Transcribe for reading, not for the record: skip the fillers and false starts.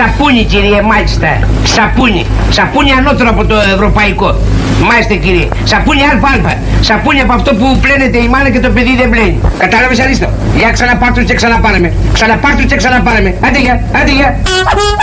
Σαπούνι κύριε, μάλιστα. Σαπούνι. Σαπούνι ανώτερο από το ευρωπαϊκό. Μάλιστα κύριε. Σαπούνι αλφα. Σαπούνι από αυτό που πλένεται η μάνα και το παιδί δεν πλένει. Κατάλαβες Αρίστο? Για ξαναπάρ' τους και ξαναπάρε με. Ξαναπάρ' τους και ξαναπάρε με. Άντε γεια.